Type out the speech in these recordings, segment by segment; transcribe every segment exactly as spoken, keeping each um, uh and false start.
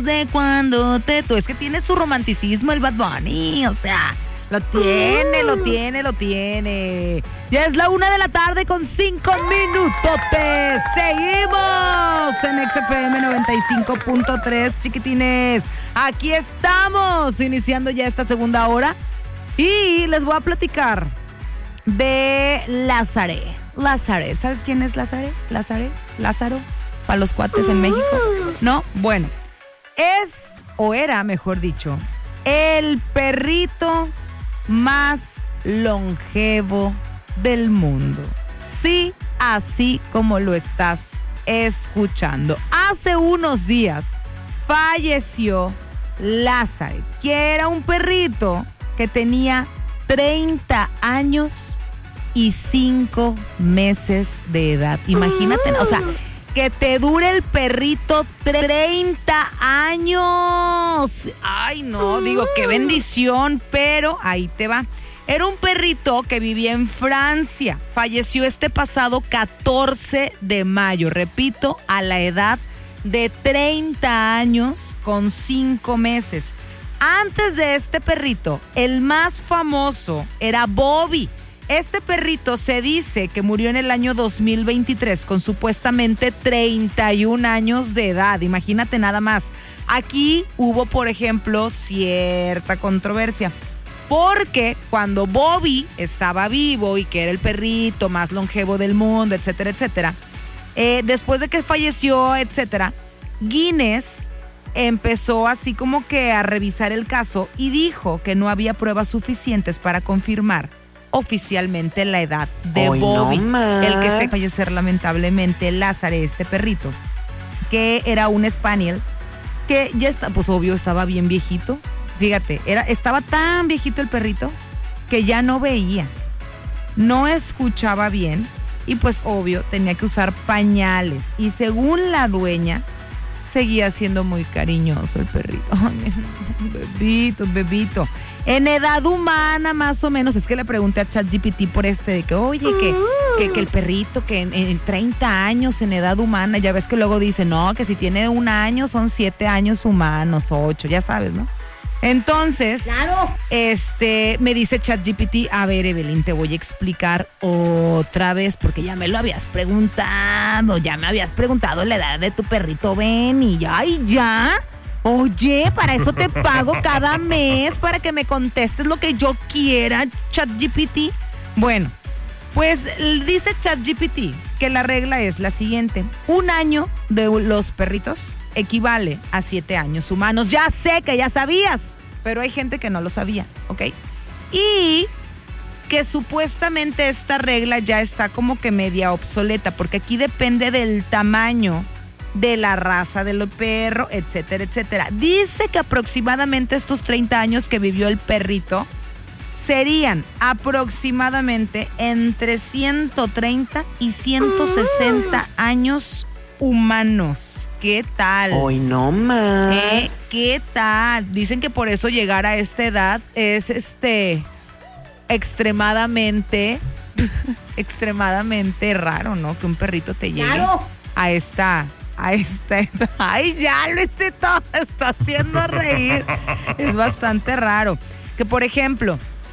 de cuando te... Tú es que tiene su romanticismo el Bad Bunny, o sea, lo tiene, lo tiene, lo tiene. Ya es la una de la tarde con cinco minutotes. Seguimos en X F M noventa y cinco punto tres, chiquitines. Aquí estamos, iniciando ya esta segunda hora. Y les voy a platicar de Lázaro. Lázaro, ¿sabes quién es Lázaro? Lázaro, Lázaro, para los cuates en México. No, bueno, es, o era, mejor dicho, el perrito más longevo del mundo. Sí, así como lo estás escuchando. Hace unos días falleció Lázaro, que era un perrito que tenía treinta años y cinco meses de edad. Imagínate, o sea, que te dure el perrito treinta años. Ay, no, digo, qué bendición, pero ahí te va. Era un perrito que vivía en Francia. Falleció este pasado catorce de mayo. Repito, a la edad de treinta años con cinco meses. Antes de este perrito, el más famoso era Bobby. Este perrito se dice que murió en el año dos mil veintitrés con supuestamente treinta y un años de edad. Imagínate nada más. Aquí hubo, por ejemplo, cierta controversia. Porque cuando Bobby estaba vivo y que era el perrito más longevo del mundo, etcétera, etcétera, eh, después de que falleció, etcétera, Guinness empezó así como que a revisar el caso y dijo que no había pruebas suficientes para confirmar oficialmente la edad de Hoy Bobby, no el que se fallecer lamentablemente, Lázaro, este perrito, que era un Spaniel, que ya está, pues obvio estaba bien viejito. Fíjate, era, estaba tan viejito el perrito que ya no veía, no escuchaba bien y pues obvio tenía que usar pañales. Y según la dueña, seguía siendo muy cariñoso el perrito. Ay, bebito, bebito. En edad humana, más o menos, es que le pregunté a ChatGPT por este, de que, oye, que, que, que el perrito, que en, en treinta años en edad humana, ya ves que luego dice, no, que si tiene un año son siete años humanos, ocho, ya sabes, ¿no? Entonces, claro. este, me dice ChatGPT, a ver, Evelyn, te voy a explicar otra vez, porque ya me lo habías preguntado, ya me habías preguntado la edad de tu perrito Benny, ay, ya, oye, para eso te pago cada mes, para que me contestes lo que yo quiera, ChatGPT. Bueno, pues dice ChatGPT que la regla es la siguiente, un año de los perritos equivale a siete años humanos. Ya sé que ya sabías, pero hay gente que no lo sabía, ¿ok? Y que supuestamente esta regla ya está como que media obsoleta, porque aquí depende del tamaño de la raza del perro, etcétera, etcétera. Dice que aproximadamente estos treinta años que vivió el perrito serían aproximadamente entre ciento treinta y ciento sesenta años humanos. ¿Qué tal? Hoy no más. ¿Eh? ¿Qué tal? Dicen que por eso llegar a esta edad es este extremadamente extremadamente raro, ¿no? Que un perrito te llegue claro. a esta a esta edad. Ay, ya lo hice todo, está haciendo reír. Es bastante raro. Que por ejemplo,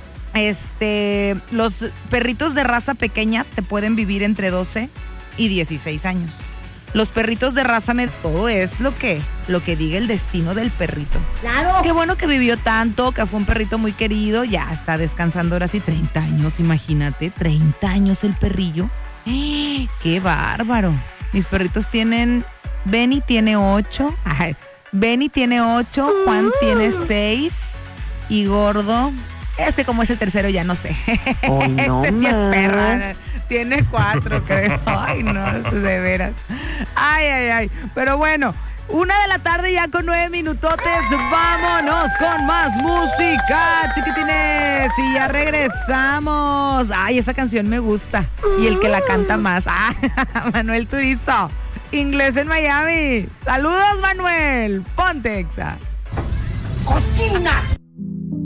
este los perritos de raza pequeña te pueden vivir entre doce y dieciséis años. Los perritos de raza, me, todo es lo que, lo que diga el destino del perrito. ¡Claro! Qué bueno que vivió tanto, que fue un perrito muy querido. Ya está descansando ahora sí, treinta años, imagínate. treinta años el perrillo. ¡Eh! ¡Qué bárbaro! Mis perritos tienen... Benny tiene ocho. Ay, Benny tiene ocho, Juan tiene seis. Y Gordo... Este como es el tercero ya no sé. Hoy no este sí es perra. Tiene cuatro, creo. Ay, no, de veras. Ay, ay, ay. Pero bueno, una de la tarde ya con nueve minutotes. Vámonos con más música, chiquitines. Y ya regresamos. Ay, esta canción me gusta. Y el que la canta más. Ah, Manuel Turizo. Inglés en Miami. Saludos, Manuel. Ponte, Exa. ¡Cocina!